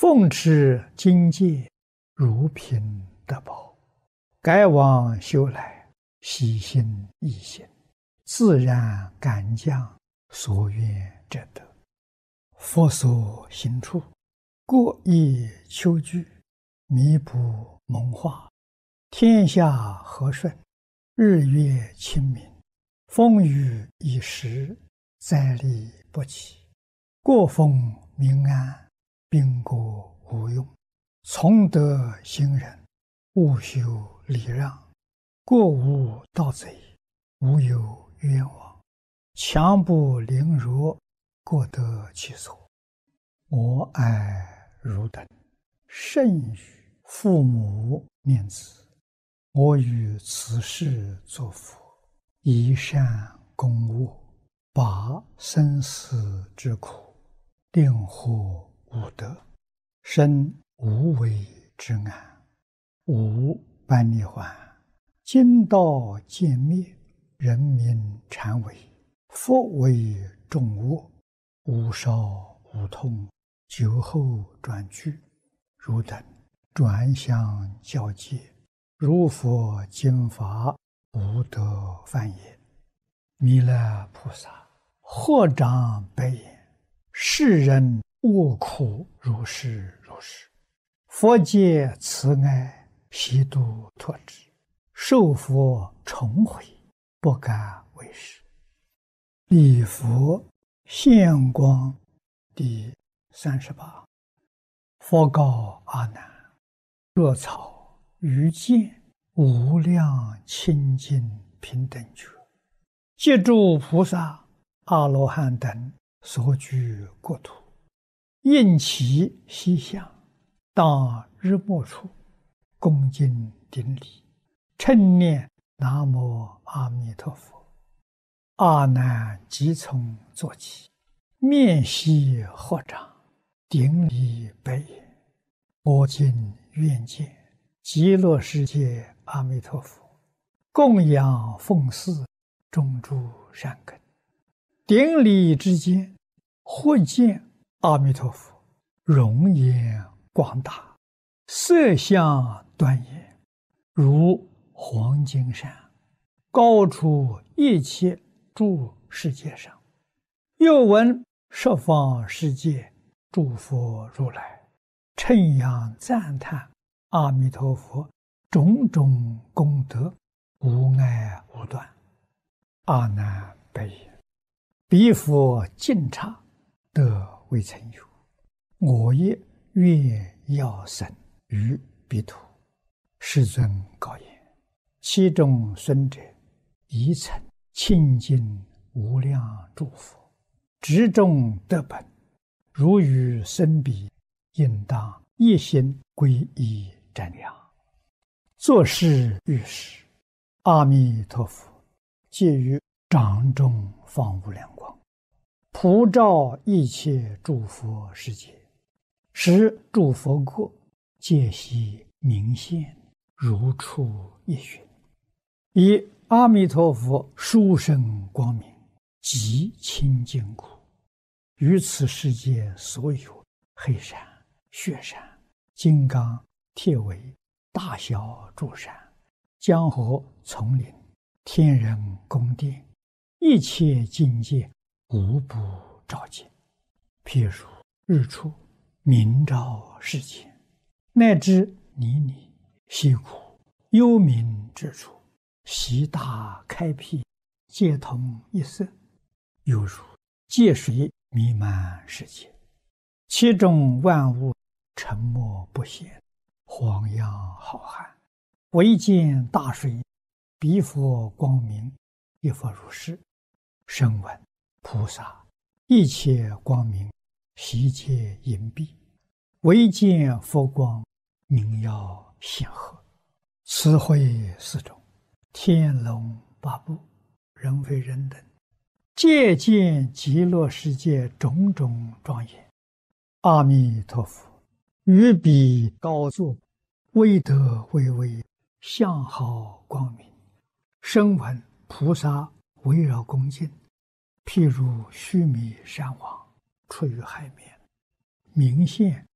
奉持经戒，如凭得宝。该往修来，喜心易行，自然感将所愿者得。佛所行处，过意求具，弥补蒙化，天下和顺，日月清明，风雨已时，灾利不起。过风民安，兵国无用。从德行人，务修礼让。过无盗贼，无有冤枉。强不凌辱，过得其所。我爱汝等，甚与父母念子。我于此世作佛，以善供物，拔生死之苦，令获无得，生无为之安。无般涅槃，今道渐灭，人民禅为，佛为众恶，无少无痛，酒后转去。汝等转向教戒，如佛经法，无得犯也。弥勒菩萨合掌白言：世人恶苦如是如是，佛界慈爱，悉度脱之。受佛重回，不敢为是。礼佛现光第38。佛告阿难：若草于见无量清净平等觉，借诸菩萨、阿罗汉等所居国土，应其西向，当日没处，恭敬顶礼，称念南无阿弥陀佛。阿难即从坐起，面悉合掌，顶礼白言：我今愿见极乐世界阿弥陀佛，供养奉祀，种诸善根。顶礼之间，忽见阿弥陀佛容颜广大，色相端严，如黄金山，高出一切诸世界上。又闻十方世界诸佛如来称扬赞叹阿弥陀佛种种功德，无碍无断。阿难白言：彼佛尽刹，得未曾有。我也愿要生于彼土。世尊告言：其中孙者，宜曾清净无量诸佛，执众得本，如与生彼，应当一心皈依瞻仰。作是遇时，阿弥陀佛借于掌中放无量光，普照一切诸佛世界，使诸佛国皆悉明现，如出一寻。以阿弥陀佛殊胜光明，极清净故，于此世界所有黑山、雪山、金刚、铁围、大小诸山、江河丛林、天人宫殿，一切境界无不照见。譬如日出明照世间，乃至泥泞溪谷幽冥之处，悉大开辟，皆同一色，犹如界水弥漫世界，其中万物沉默不显，荒洋浩瀚，唯见大水，彼佛光明，亦复如是。声闻菩萨一切光明，悉皆隐蔽，唯见佛光，明耀显赫。此会四种，天龙八部，人非人等，皆见极乐世界种种庄严。阿弥陀佛于彼高坐，威德巍巍，相好光明。声闻菩萨围绕恭敬，譬如须弥山王出于海面，明现